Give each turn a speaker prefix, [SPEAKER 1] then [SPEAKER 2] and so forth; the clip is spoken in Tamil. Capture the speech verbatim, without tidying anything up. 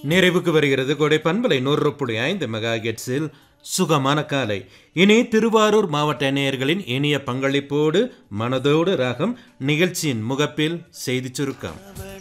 [SPEAKER 1] நிறைவுக்கு வருகிறது கோடை பண்பலை நூறு புள்ளி ஐந்து மெகா ஹெர்ட்ஸில் சுகமான காலை. இனி திருவாரூர் மாவட்ட நேயர்களின் இனிய பங்களிப்போடு மனதோடு ராகம் நிகழ்ச்சியின் முகப்பில் செய்தி சுருக்கம்.